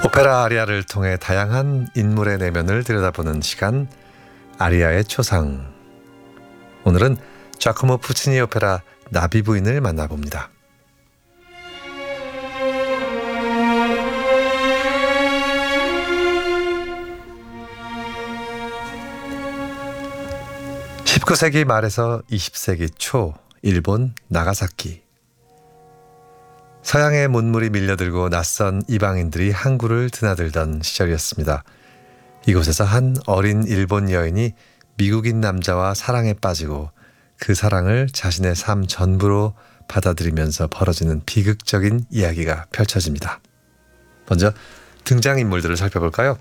오페라 아리아를 통해 다양한 인물의 내면을 들여다보는 시간, 아리아의 초상. 오늘은 자코모 푸치니 오페라 나비 부인을 만나봅니다. (19세기) 말에서 (20세기) 초 일본 나가사키. 서양의 문물이 밀려들고 낯선 이방인들이 항구를 드나들던 시절이었습니다. 이곳에서 한 어린 일본 여인이 미국인 남자와 사랑에 빠지고 그 사랑을 자신의 삶 전부로 받아들이면서 벌어지는 비극적인 이야기가 펼쳐집니다. 먼저 등장인물들을 살펴볼까요?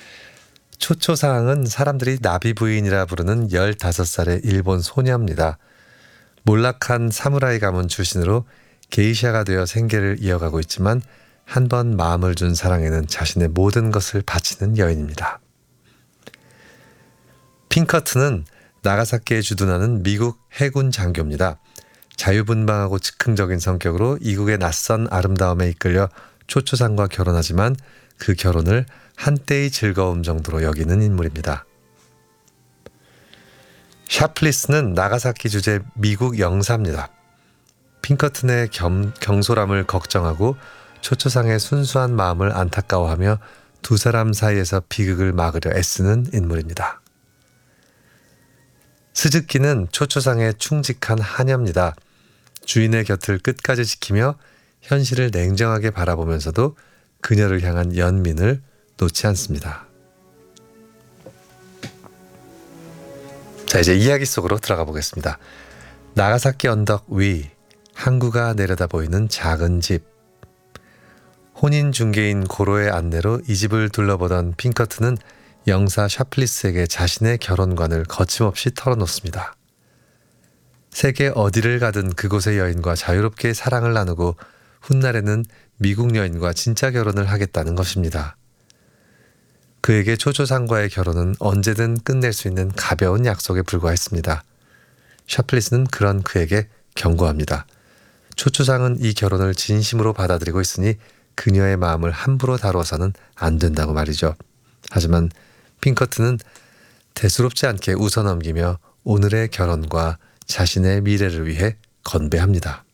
초초상은 사람들이 나비 부인이라 부르는 15살의 일본 소녀입니다. 몰락한 사무라이 가문 출신으로 게이샤가 되어 생계를 이어가고 있지만 한 번 마음을 준 사랑에는 자신의 모든 것을 바치는 여인입니다. 핑커튼은 나가사키에 주둔하는 미국 해군 장교입니다. 자유분방하고 즉흥적인 성격으로 이국의 낯선 아름다움에 이끌려 초초상과 결혼하지만 그 결혼을 한때의 즐거움 정도로 여기는 인물입니다. 샤플리스는 나가사키 주재 미국 영사입니다. 핑커튼의 경솔함을 걱정하고 초초상의 순수한 마음을 안타까워하며 두 사람 사이에서 비극을 막으려 애쓰는 인물입니다. 스즈키는 초초상의 충직한 하녀입니다. 주인의 곁을 끝까지 지키며 현실을 냉정하게 바라보면서도 그녀를 향한 연민을 놓지 않습니다. 자, 이제 이야기 속으로 들어가 보겠습니다. 나가사키 언덕 위, 항구가 내려다 보이는 작은 집. 혼인 중개인 고로의 안내로 이 집을 둘러보던 핑커튼은 영사 샤플리스에게 자신의 결혼관을 거침없이 털어놓습니다. 세계 어디를 가든 그곳의 여인과 자유롭게 사랑을 나누고 훗날에는 미국 여인과 진짜 결혼을 하겠다는 것입니다. 그에게 초초상과의 결혼은 언제든 끝낼 수 있는 가벼운 약속에 불과했습니다. 샤플리스는 그런 그에게 경고합니다. 초초상은 이 결혼을 진심으로 받아들이고 있으니 그녀의 마음을 함부로 다뤄서는 안 된다고 말이죠. 하지만 핑커튼은 대수롭지 않게 웃어넘기며 오늘의 결혼과 자신의 미래를 위해 건배합니다.